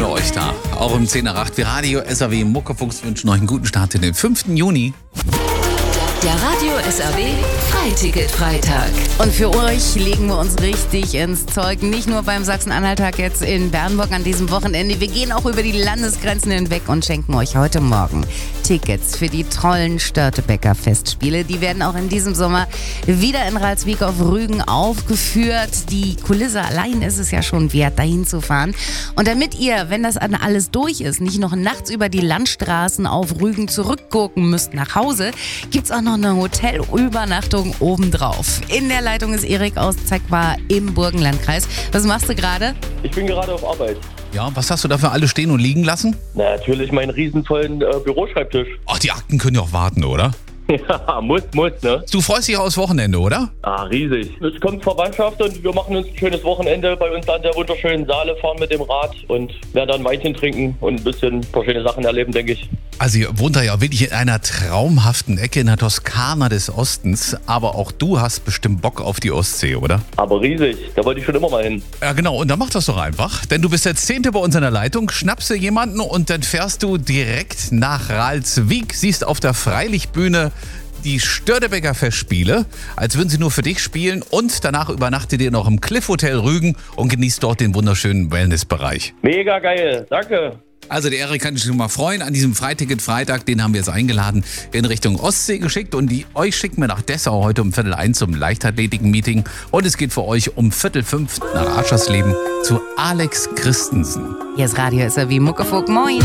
für euch da. Auch um 10 nach 8. Wir Radio SAW Muckefuchs wünschen euch einen guten Start in den 5. Juni. Der Radio SAW Freiticket-Freitag. Und für euch legen wir uns richtig ins Zeug. Nicht nur beim Sachsen-Anhalt-Tag jetzt in Bernburg an diesem Wochenende. Wir gehen auch über die Landesgrenzen hinweg und schenken euch heute Morgen Tickets für die tollen Störtebeker Festspiele. Die werden auch in diesem Sommer wieder in Ralswiek auf Rügen aufgeführt. Die Kulisse allein ist es ja schon wert, dahin zu fahren. Und damit ihr, wenn das alles durch ist, nicht noch nachts über die Landstraßen auf Rügen zurückgucken müsst nach Hause, gibt's auch noch eine Hotelübernachtung obendrauf. In der Leitung ist Erik aus Zeckbar im Burgenlandkreis. Was machst du gerade? Ich bin gerade auf Arbeit. Ja, was hast du da für alle stehen und liegen lassen? Na, natürlich meinen riesenvollen Büroschreibtisch. Ach, die Akten können ja auch warten, oder? Ja, muss, ne? Du freust dich aufs Wochenende, oder? Ah, riesig. Es kommt Verwandtschaft und wir machen uns ein schönes Wochenende bei uns an der wunderschönen Saale, fahren mit dem Rad und werden dann Weinchen trinken und ein paar schöne Sachen erleben, denke ich. Also ihr wohnt da ja wirklich in einer traumhaften Ecke in der Toskana des Ostens, aber auch du hast bestimmt Bock auf die Ostsee, oder? Aber riesig, da wollte ich schon immer mal hin. Ja genau, und dann mach das doch einfach, denn du bist der 10. bei uns in der Leitung, schnappst dir jemanden und dann fährst du direkt nach Ralswiek, siehst auf der Freilichtbühne die Störtebeker Festspiele, als würden sie nur für dich spielen, und danach übernachtet ihr noch im Cliff Hotel Rügen und genießt dort den wunderschönen Wellnessbereich. Mega geil, danke. Also der Erik kann sich schon mal freuen an diesem Freiticket-Freitag, den haben wir jetzt eingeladen, in Richtung Ostsee geschickt, und euch schicken wir nach Dessau heute um 4:45 zum Leichtathletiken-Meeting, und es geht für euch um 4:45 nach Aschersleben zu Alex Christensen. Hier ist Radio SAW Muckefuchs. Moin.